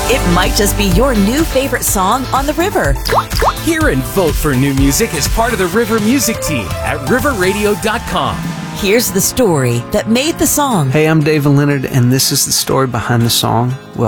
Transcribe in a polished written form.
It might just be your new favorite song on the river. Hear and vote for new music as part of the River Music Team at riverradio.com. Here's the story that made the song. Hey, I'm David Leonard, and this is the story behind the song, Well